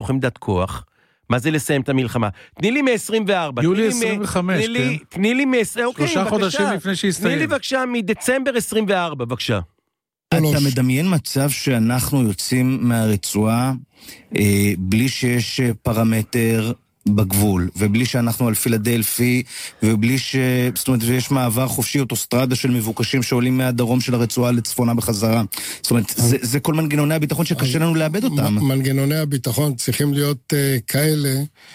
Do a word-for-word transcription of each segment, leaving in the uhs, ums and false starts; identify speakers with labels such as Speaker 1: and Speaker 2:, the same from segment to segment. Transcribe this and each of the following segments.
Speaker 1: תוך עמדת כוח, מה זה לסיים את המלחמה? תני לי מ-עשרים וארבע.
Speaker 2: יולי עשרים וחמש, כן.
Speaker 1: תני לי מ-עשרים, אוקיי,
Speaker 2: שלושה חודשים לפני שהסתיים.
Speaker 1: תני לי בבקשה מדצמבר עשרים וארבע, בבקשה.
Speaker 3: אתה מדמיין מצב שאנחנו יוצאים מהרצועה אה, בלי שיש פרמטר בגבול, ובלי שאנחנו על פילדלפי, ובלי ש... זאת אומרת, ויש מעבר חופשי, אוטוסטרדה של מבוקשים שעולים מהדרום של הרצועה לצפונה בחזרה. זאת אומרת, זה, זה כל מנגנוני הביטחון שקשה לנו לאבד אותם.
Speaker 4: מנגנוני הביטחון צריכים להיות uh, כאלה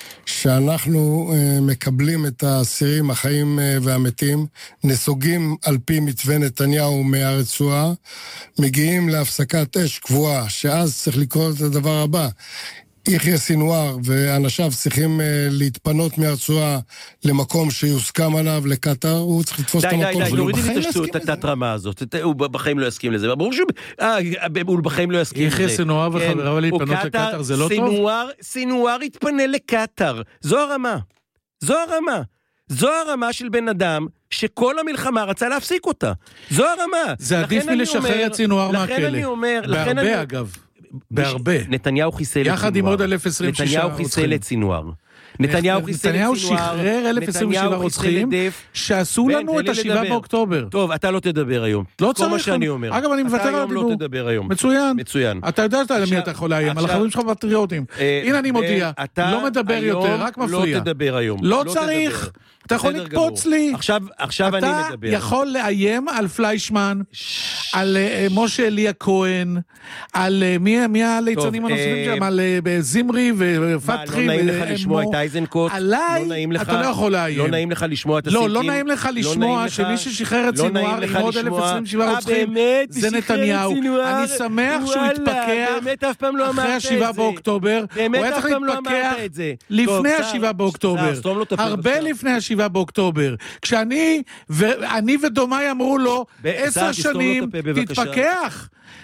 Speaker 4: שאנחנו uh, מקבלים את האסירים החיים uh, והמתים, נסוגים על פי מתווה נתניהו מהרצועה, מגיעים להפסקת אש קבועה, שאז צריך לקרוא את הדבר הבא. יחיא סינואר ואנשיו צריכים להתפנות מהרצועה למקום שיוסכם עליו לקטר, הוא צריך לתפוס את המקום.
Speaker 1: די, די, די, תורידי את התת-רמה הזאת, הוא בחיים לא יסכים לזה, ברור שהוא בחיים לא יסכים לזה.
Speaker 2: יחיא סינואר וחבריו להתפנות לקטר, זה לא טוב?
Speaker 1: סינואר התפנה לקטר, זו הרמה, זו הרמה, זו הרמה של בן אדם שכל המלחמה רצה להפסיק אותה, זו הרמה.
Speaker 2: זה עדיף מלשחרר את סינואר מהכלא, בהרבה אגב. בהרבה.
Speaker 1: נתניהו חיסל את סינואר.
Speaker 2: יחד עם עוד אלף עשרים ושישה
Speaker 1: נתניהו חיסל את סינואר. נתניהו חיסל את סינואר.
Speaker 2: נתניהו שחרר אלף עשרים ושבעה רוצחים שעשו לנו את השבעה באוקטובר.
Speaker 1: טוב, אתה לא תדבר היום.
Speaker 2: לא צריך.
Speaker 1: כל מה שאני אומר.
Speaker 2: אגב, אני מוותר על הדיבור.
Speaker 1: אתה היום לא תדבר היום.
Speaker 2: מצוין.
Speaker 1: מצוין.
Speaker 2: אתה יודע על מי אתה יכול לאיים, על החברים שלך פטריוטים. הנה אני מודיע, לא מדבר יותר, רק מפריע.
Speaker 1: לא תדבר היום.
Speaker 2: לא צריך. אתה יכול לקפוץ לי.
Speaker 1: עכשיו אני מדבר.
Speaker 2: אתה יכול לאיים על פליישמן, על משה אליה כהן, על מי הליצנים הנוספים שם, על זמרי ופתחי.
Speaker 1: לא נעים לך לשמוע את אייזנקוט?
Speaker 2: עליי אתה לא יכול לאיים.
Speaker 1: לא נעים לך לשמוע את הסיקים?
Speaker 2: לא, לא נעים לך לשמוע שמי ששחרר את סינואר עם עוד אלף עשרים ושבעה רוצחים, זה נתניהו. אני שמח שהוא התפקח אחרי השבעה באוקטובר. הוא היה צריך להתפקח לפני השבעה באוקטובר. הרבה לפני השבעה באוקטובר. כשאני ואני ודומי אמרו לו, עשר שנים, תתפקח,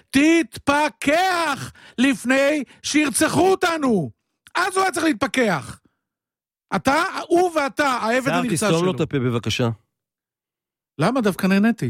Speaker 2: תתפקח לפני שירצחו אותנו. אז הוא היה צריך להתפקח. אתה, הוא ואתה, העבד הנפצע שלו.
Speaker 1: תסתום לו את הפה בבקשה.
Speaker 2: למה? דווקא נהניתי.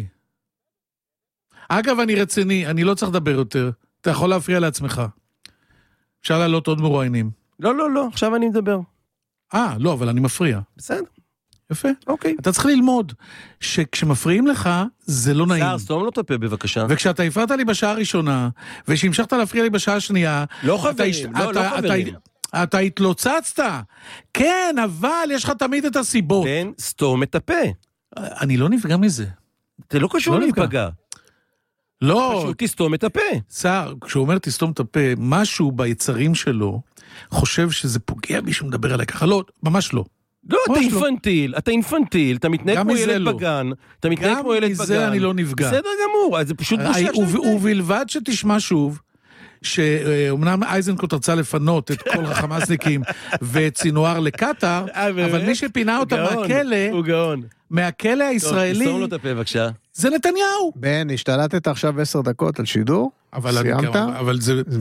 Speaker 2: אגב, אני רציני, אני לא צריך לדבר יותר. אתה יכול להפריע לעצמך. אפשר לעלות עוד מרואיינים.
Speaker 1: לא, לא, לא, עכשיו אני מדבר.
Speaker 2: אה, לא, אבל אני מפריע.
Speaker 1: בסדר.
Speaker 2: יפה.
Speaker 1: אוקיי.
Speaker 2: אתה צריך ללמוד שכשמפריעים לך, זה לא נעים.
Speaker 1: שר, סתום לו את הפה בבקשה.
Speaker 2: וכשאתה הפרעת לי בשעה הראשונה, ושהמשכת להפריע לי בשעה השנייה,
Speaker 1: לא חברים, לא, לא חברים.
Speaker 2: אתה התלוצצת. כן, אבל יש לך תמיד את הסיבות.
Speaker 1: כן, סתום את הפה.
Speaker 2: אני לא נפגע מזה.
Speaker 1: זה לא קשור להיפגע.
Speaker 2: לא.
Speaker 1: פשוט תסתום את הפה.
Speaker 2: שר, כשהוא אומר תסתום את הפה, משהו ביצרים שלו, חושב שזה פוגע בי שהוא מדבר עליי ככה. לא, ממש לא.
Speaker 1: לא, אתה אינפנטיל, אתה אינפנטיל, אתה מתנהג כמו ילד בגן, אתה מתנהג כמו ילד בגן.
Speaker 2: גם מזה אני לא נפגע.
Speaker 1: בסדר גמור, זה פשוט בושה.
Speaker 2: ובלבד שתשמע שוב, שאומנם אייזנקוט רצה לפנות את כל החמאסניקים ואת סינואר לקטר, אבל מי שפינה אותה מהכלא,
Speaker 1: הוא גאון.
Speaker 2: מהכלא הישראלי,
Speaker 1: תסתום לו את הפה בבקשה.
Speaker 2: זה נתניהו.
Speaker 5: בן, השתלטת עכשיו עשר דקות על שידור? סיימת?
Speaker 2: אבל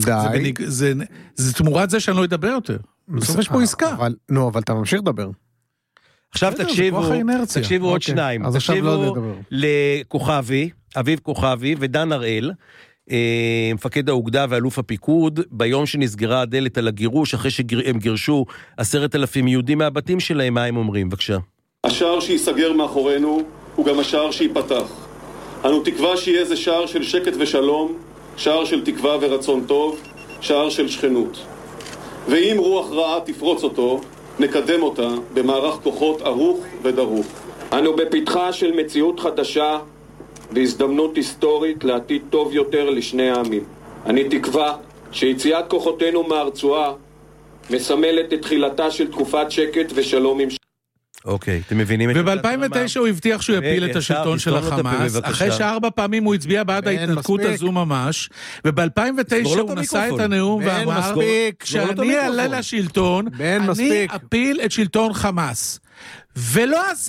Speaker 2: זה תמורת זה שאני לא אדבר יותר. בסוף יש פה עסקה.
Speaker 5: נו, אבל אתה ממשיך לדבר.
Speaker 1: עכשיו תקשיבו, תקשיבו עוד שניים. תקשיבו לכוכבי, אביב כוכבי ודן הראל, מפקד האוגדה ואלוף הפיקוד, ביום שנסגרה הדלת על הגירוש, אחרי שהם גירשו עשרת אלפים יהודים מהבתים שלהם, מה הם אומרים? בבקשה.
Speaker 6: השער שיסגר מאחורינו הוא גם השער שיפתח. אנו תקווה שיהיה זה שער של שקט ושלום, שער של תקווה ורצון טוב, שער של שכנות. ואם רוח רעה תפרוץ אותו, נקדם אותה במערך כוחות ערוך ודרוך.
Speaker 7: אנו בפתחה של מציאות חדשה והזדמנות היסטורית לעתיד טוב יותר לשני העמים. אני תקווה שיציאת כוחותינו מהרצועה מסמלת את תחילתה של תקופת שקט ושלום עם...
Speaker 1: אוקיי, אתם מבינים?
Speaker 2: וב-אלפיים ותשע הוא הבטיח שהוא יפיל את השלטון של החמאס, אחרי שארבע פעמים הוא הצביע בעד ההתנתקות הזו ממש, וב-אלפיים ותשע הוא נשא את הנאום ואמר, כשאני אעלה לשלטון, אני אפיל את שלטון חמאס. ולא עשה...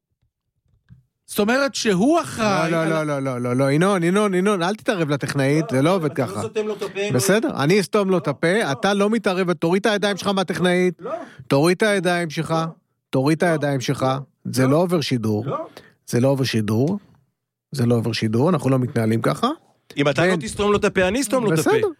Speaker 2: זאת אומרת שהוא אחראי...
Speaker 5: לא, לא, לא, לא, לא, לא, ינון, ינון, ינון, אל תתערב לטכנאית, זה לא עובד ככה. בסדר, אני אסתום לו את הפה, אתה לא מתערב, תוריד את הידיים שלך מהטכנאית, תוריד את הידיים שלך, תוריד את הידיים שלך, זה לא עובר שידור, זה לא עובר שידור, זה לא עובר שידור, אנחנו לא מתנהלים ככה.
Speaker 1: אם אתה לא תסתום לו את הפה, אני אסתום לו את הפה.